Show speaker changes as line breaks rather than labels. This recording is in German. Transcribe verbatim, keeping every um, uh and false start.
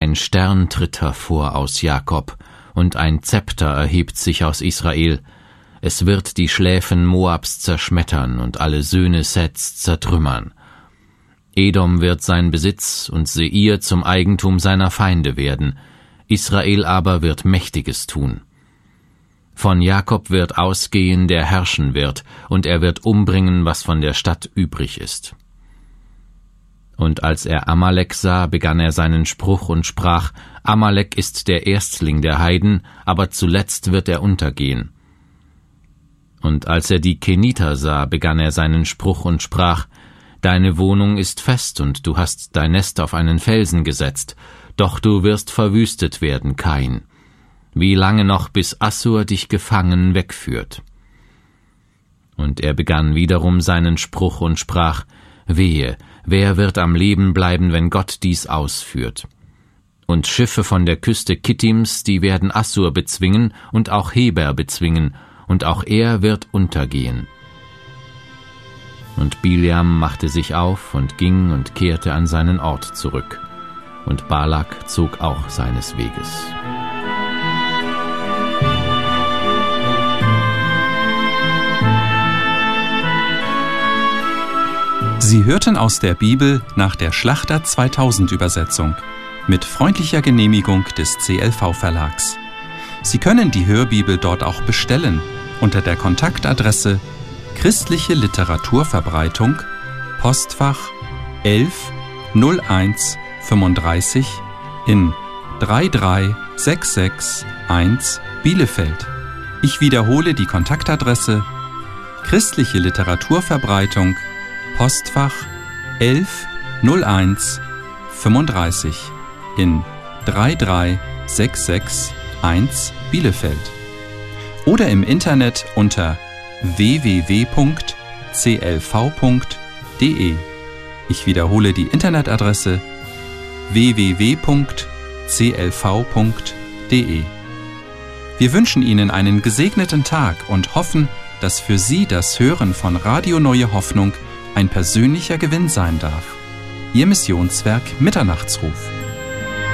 Ein Stern tritt hervor aus Jakob, und ein Zepter erhebt sich aus Israel. Es wird die Schläfen Moabs zerschmettern und alle Söhne Seths zertrümmern. Edom wird sein Besitz und Seir zum Eigentum seiner Feinde werden. Israel aber wird Mächtiges tun. Von Jakob wird ausgehen, der herrschen wird, und er wird umbringen, was von der Stadt übrig ist. Und als er Amalek sah, begann er seinen Spruch und sprach: Amalek ist der Erstling der Heiden, aber zuletzt wird er untergehen. Und als er die Keniter sah, begann er seinen Spruch und sprach: Deine Wohnung ist fest, und du hast dein Nest auf einen Felsen gesetzt, doch du wirst verwüstet werden, Kain. Wie lange noch, bis Assur dich gefangen wegführt? Und er begann wiederum seinen Spruch und sprach: Wehe, wer wird am Leben bleiben, wenn Gott dies ausführt? Und Schiffe von der Küste Kittims, die werden Assur bezwingen und auch Heber bezwingen, und auch er wird untergehen. Und Bileam machte sich auf und ging und kehrte an seinen Ort zurück, und Balak zog auch seines Weges.
Sie hörten aus der Bibel nach der Schlachter zweitausend Übersetzung mit freundlicher Genehmigung des C L V Verlags. Sie können die Hörbibel dort auch bestellen unter der Kontaktadresse Christliche Literaturverbreitung, Postfach elf null eins fünfunddreißig in drei drei sechs sechs eins Bielefeld. Ich wiederhole die Kontaktadresse: Christliche Literaturverbreitung, Postfach elf null eins fünfunddreißig in drei drei sechs sechs eins Bielefeld. Oder im Internet unter w w w punkt c l v punkt d e. Ich wiederhole die Internetadresse: w w w punkt c l v punkt d e. Wir wünschen Ihnen einen gesegneten Tag und hoffen, dass für Sie das Hören von Radio Neue Hoffnung ein persönlicher Gewinn sein darf. Ihr Missionswerk Mitternachtsruf.